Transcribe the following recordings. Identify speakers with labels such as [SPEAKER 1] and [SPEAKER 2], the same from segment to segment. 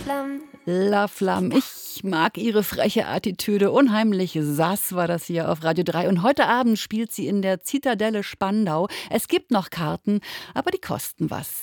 [SPEAKER 1] Flamme.
[SPEAKER 2] La Flamme. Ich mag ihre freche Attitüde. Unheimlich sass war das hier auf Radio 3. Und heute Abend spielt sie in der Zitadelle Spandau. Es gibt noch Karten, aber die kosten was.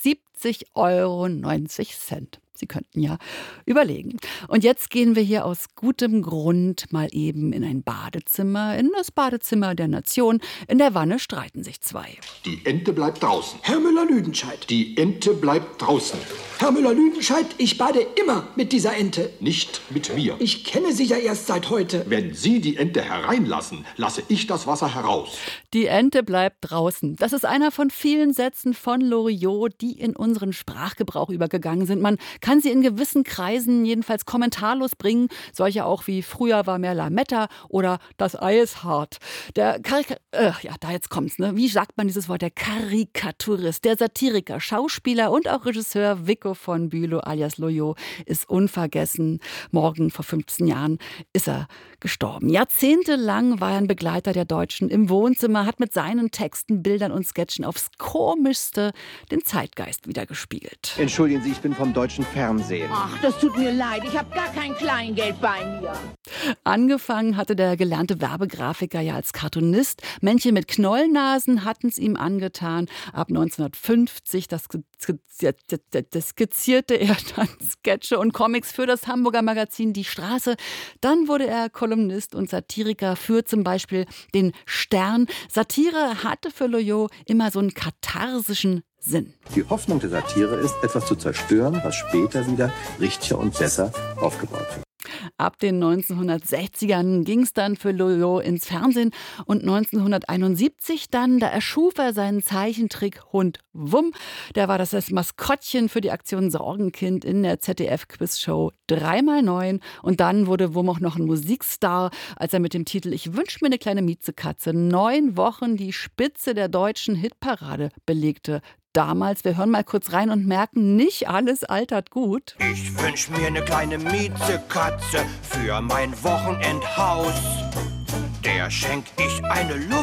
[SPEAKER 2] 70,90 €. Sie könnten ja überlegen. Und jetzt gehen wir hier aus gutem Grund mal eben in ein Badezimmer, in das Badezimmer der Nation. In der Wanne streiten sich zwei.
[SPEAKER 3] Die Ente bleibt draußen.
[SPEAKER 4] Herr Müller-Lüdenscheid.
[SPEAKER 3] Die Ente bleibt draußen.
[SPEAKER 4] Herr Müller-Lüdenscheid, ich bade immer mit dieser Ente.
[SPEAKER 3] Nicht mit mir.
[SPEAKER 4] Ich kenne sie ja erst seit heute.
[SPEAKER 3] Wenn Sie die Ente hereinlassen, lasse ich das Wasser heraus.
[SPEAKER 2] Die Ente bleibt draußen. Das ist einer von vielen Sätzen von Loriot, die in unseren Sprachgebrauch übergegangen sind. Man kann sie in gewissen Kreisen jedenfalls kommentarlos bringen. Solche auch wie früher war mehr Lametta oder das Ei ist hart. Jetzt kommt's, ne? Wie sagt man dieses Wort? Der Karikaturist, der Satiriker, Schauspieler und auch Regisseur Vico von Bülow alias Loriot ist unvergessen. Morgen vor 15 Jahren ist er gestorben. Jahrzehntelang war er ein Begleiter der Deutschen im Wohnzimmer, hat mit seinen Texten, Bildern und Sketchen aufs Komischste den Zeitgeist wiedergespielt.
[SPEAKER 5] Entschuldigen Sie, ich bin vom deutschen Fernsehen.
[SPEAKER 6] Ach, das tut mir leid. Ich habe gar kein Kleingeld bei mir.
[SPEAKER 2] Angefangen hatte der gelernte Werbegrafiker ja als Cartoonist. Männchen mit Knollnasen hatten es ihm angetan. Ab 1950 das skizzierte er dann Sketche und Comics für das Hamburger Magazin Die Straße. Dann wurde er Kolumnist und Satiriker für zum Beispiel den Stern. Satire hatte für Loriot immer so einen katharsischen Sinn.
[SPEAKER 5] Die Hoffnung der Satire ist, etwas zu zerstören, was später wieder richtiger und besser aufgebaut wird.
[SPEAKER 2] Ab den 1960ern ging es dann für Loriot ins Fernsehen und 1971 dann, da erschuf er seinen Zeichentrick Hund Wumm. Der war das Maskottchen für die Aktion Sorgenkind in der ZDF-Quizshow 3x9 und dann wurde Wumm auch noch ein Musikstar, als er mit dem Titel Ich wünsch mir eine kleine Miezekatze 9 Wochen die Spitze der deutschen Hitparade belegte. Damals, wir hören mal kurz rein und merken, nicht alles altert gut.
[SPEAKER 7] Ich wünsch mir eine kleine Miezekatze für mein Wochenendhaus. Der schenk ich eine